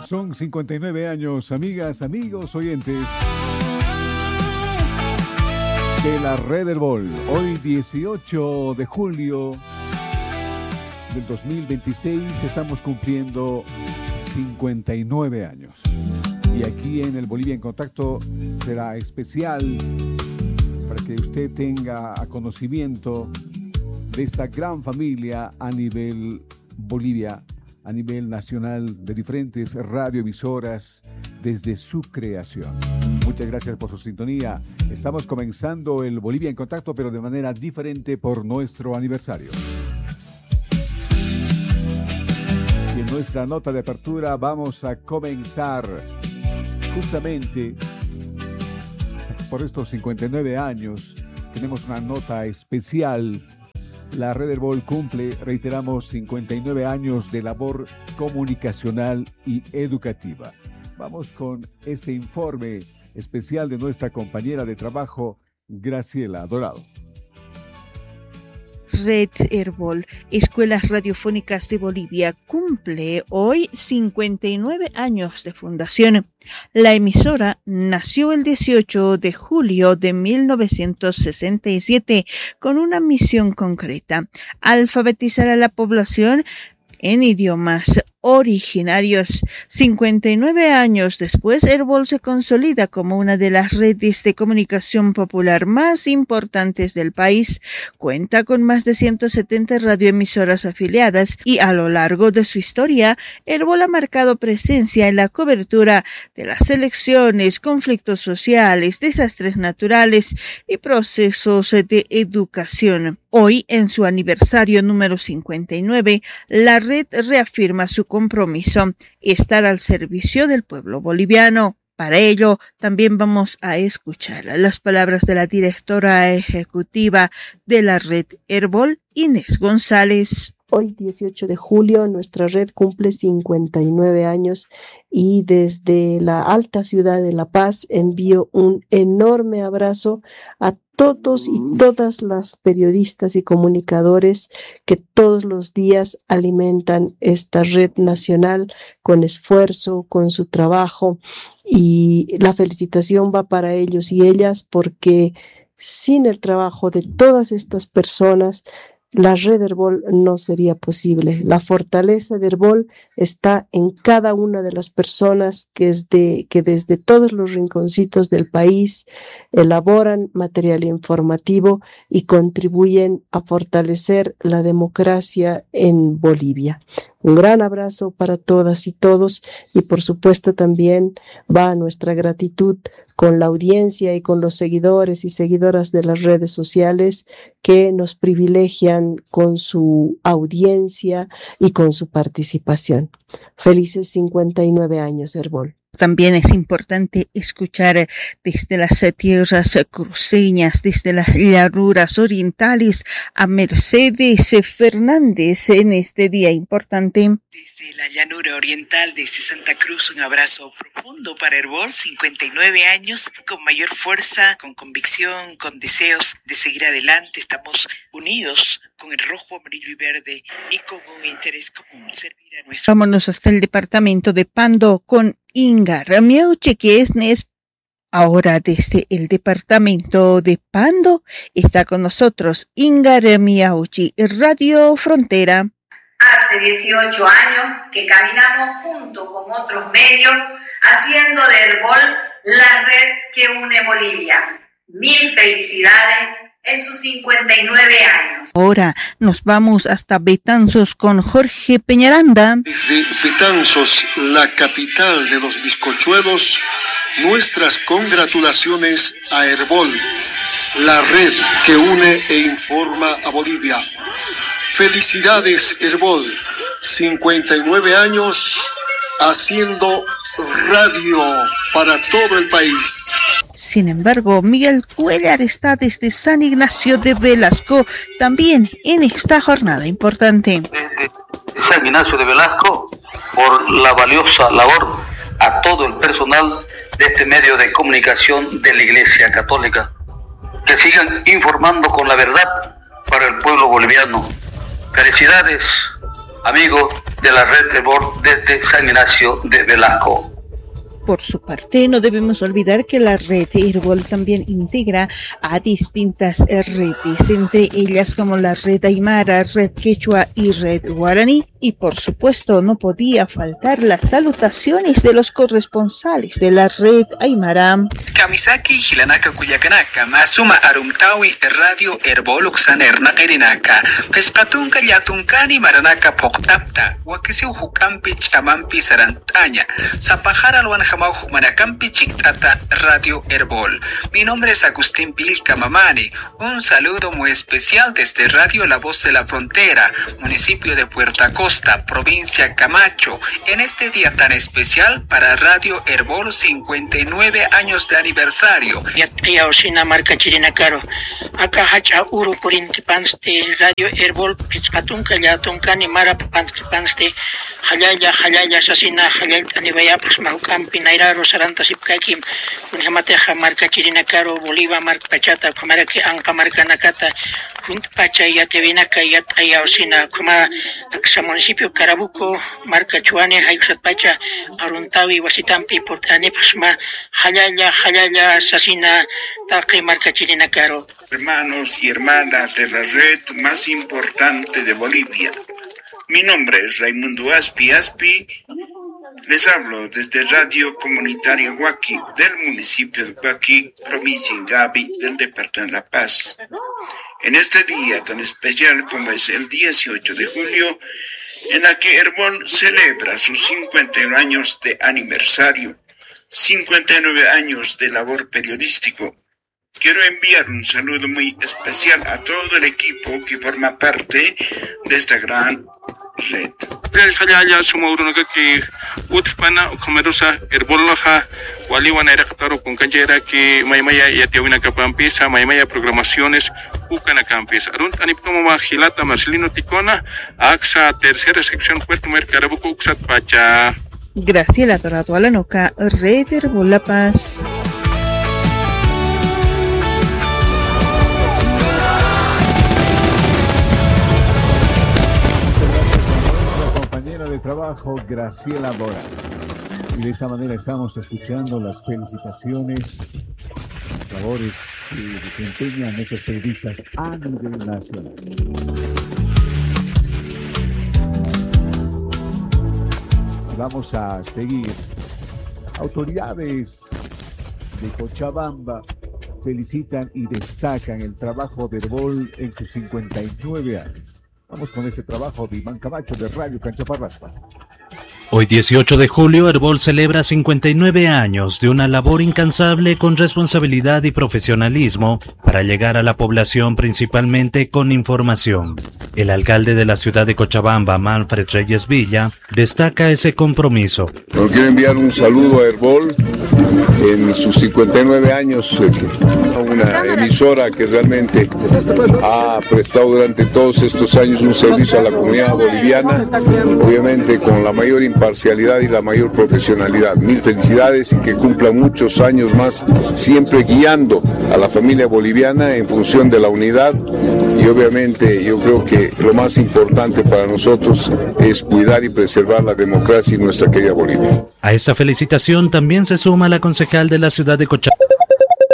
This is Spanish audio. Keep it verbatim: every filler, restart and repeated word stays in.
Son cincuenta y nueve años, amigas, amigos, oyentes de la Red Herbol. Hoy dieciocho de julio del dos mil veintiséis estamos cumpliendo cincuenta y nueve años. Y aquí en el Bolivia en Contacto será especial para que usted tenga conocimiento de esta gran familia a nivel Bolivia, a nivel nacional, de diferentes radioemisoras desde su creación. Muchas gracias por su sintonía. Estamos comenzando el Bolivia en Contacto, pero de manera diferente por nuestro aniversario. Y en nuestra nota de apertura vamos a comenzar justamente por estos cincuenta y nueve años. Tenemos una nota especial. La Red Herbol cumple, reiteramos, cincuenta y nueve años de labor comunicacional y educativa. Vamos con este informe especial de nuestra compañera de trabajo, Graciela Dorado. Red Herbol, Escuelas Radiofónicas de Bolivia, cumple hoy cincuenta y nueve años de fundación. La emisora nació el dieciocho de julio de mil novecientos sesenta y siete con una misión concreta: alfabetizar a la población en idiomas originarios. cincuenta y nueve años después, Herbol se consolida como una de las redes de comunicación popular más importantes del país. Cuenta con más de ciento setenta radioemisoras afiliadas y a lo largo de su historia, Herbol ha marcado presencia en la cobertura de las elecciones, conflictos sociales, desastres naturales y procesos de educación. Hoy, en su aniversario número cincuenta y nueve, la red reafirma su compromiso: estar al servicio del pueblo boliviano. Para ello, también vamos a escuchar las palabras de la directora ejecutiva de la Red Herbol, Inés González. Hoy, dieciocho de julio, nuestra red cumple cincuenta y nueve años y desde la alta ciudad de La Paz envío un enorme abrazo a todos y todas las periodistas y comunicadores que todos los días alimentan esta red nacional con esfuerzo, con su trabajo, y la felicitación va para ellos y ellas, porque sin el trabajo de todas estas personas, la Red Herbol no sería posible. La fortaleza de Herbol está en cada una de las personas que, es de, que desde todos los rinconcitos del país elaboran material informativo y contribuyen a fortalecer la democracia en Bolivia. Un gran abrazo para todas y todos, y por supuesto también va nuestra gratitud con la audiencia y con los seguidores y seguidoras de las redes sociales que nos privilegian con su audiencia y con su participación. Felices cincuenta y nueve años, Herbol. También es importante escuchar desde las tierras cruceñas, desde las llanuras orientales, a Mercedes Fernández en este día importante. Desde la llanura oriental, desde Santa Cruz, un abrazo profundo para Herbol, cincuenta y nueve años, con mayor fuerza, con convicción, con deseos de seguir adelante. Estamos unidos con el rojo, amarillo y verde y con un interés común: servir a nuestro... Vámonos hasta el departamento de Pando con Ingar Miauche, que es ahora desde el departamento de Pando. Está con nosotros Ingar Miauchi, Radio Frontera. Hace dieciocho años que caminamos junto con otros medios, haciendo de Herbol la red que une Bolivia. Mil felicidades en sus cincuenta y nueve años. Ahora nos vamos hasta Betanzos con Jorge Peñaranda. Desde Betanzos, la capital de los bizcochuelos, nuestras congratulaciones a Herbol, la red que une e informa a Bolivia. Felicidades, Herbol, cincuenta y nueve años haciendo radio para todo el país. Sin embargo, Miguel Cuellar está desde San Ignacio de Velasco, también en esta jornada importante. Desde San Ignacio de Velasco, por la valiosa labor a todo el personal de este medio de comunicación de la Iglesia Católica. Que sigan informando con la verdad para el pueblo boliviano. Felicidades amigo de la red Herbol desde San Ignacio de Velasco. Por su parte, no debemos olvidar que la red Herbol también integra a distintas redes, entre ellas como la red Aymara, red Quechua y red Guaraní. Y por supuesto, no podía faltar las salutaciones de los corresponsales de la red Aymara. Kamisaki Hilanaka Kuyakanaka, Masuma Arumtawi, Radio Herbol Uxanerna Kerinaka, Pespatunka Yatunkani Maranaka Poktapta, Wakisiu Hukampi Chamampi Sarantaña, Zapajara Luanjamau Humanakampi Chiktata, Radio Herbol. Mi nombre es Agustín Vilca Mamani. Un saludo muy especial desde Radio La Voz de la Frontera, municipio de Puerto Costa, provincia Camacho, en este día tan especial para Radio Herbol, cincuenta y nueve años de aniversario. Ya osina marca chirina caro. Acá hacha uru por intipanste Radio Herbol, pescatunca ya tuncani mara panste, halaya halaya sasina halal anibaya pasmaucam pinairaro saranta sipkakim, unhamateja marca chirina caro, Bolívar marca pachata, kamaraki anka marca nakata, junt pacha ya tevinaka ya ya osina kuma aksa municipio Carabuco, marca chuane hayusat pacha, aruntawi wasitampi portane pasma, halaya halaya sasina taqi marca chirina caro. Hermanos y hermanas de la red más importante de Bolivia. Mi nombre es Raimundo Aspi Aspi. Les hablo desde Radio Comunitaria Huaki del municipio de Huaki, provincia Ingavi del departamento de La Paz. En este día tan especial como es el dieciocho de julio, en la que Herbol celebra sus cincuenta y nueve años de aniversario, cincuenta y nueve años de labor periodístico, quiero enviar un saludo muy especial a todo el equipo que forma parte de esta gran red. Real sumaurunaka que utpana comerosa herbolaja waliwana era kataro con canjera que maimaya ya tiawina kapampisa maimaya programaciones ukana campis arunt aniptomo magilata Marcelino Ticona axa tercera sección Puerto Mercarabuco uxat pacha. Graciela Torato Alanoca, Red Herbol La Paz. De trabajo Graciela Bora, y de esta manera estamos escuchando las felicitaciones, las labores que desempeñan nuestros periodistas a nivel nacional. Vamos a seguir. Autoridades de Cochabamba felicitan y destacan el trabajo de Herbol en sus cincuenta y nueve años. Vamos con este trabajo de Iván Camacho de Radio Canchaparraspa. Hoy dieciocho de julio, Herbol celebra cincuenta y nueve años de una labor incansable con responsabilidad y profesionalismo para llegar a la población principalmente con información. El alcalde de la ciudad de Cochabamba, Manfred Reyes Villa, destaca ese compromiso. Bueno, quiero enviar un saludo a Herbol en sus cincuenta y nueve años, una emisora que realmente ha prestado durante todos estos años un servicio a la comunidad boliviana, obviamente con la mayor imparcialidad y la mayor profesionalidad. Mil felicidades y que cumpla muchos años más, siempre guiando a la familia boliviana en función de la unidad, y obviamente yo creo que lo más importante para nosotros es cuidar y preservar la democracia en nuestra querida Bolivia. A esta felicitación también se suma la concejal de la ciudad de Cochabamba,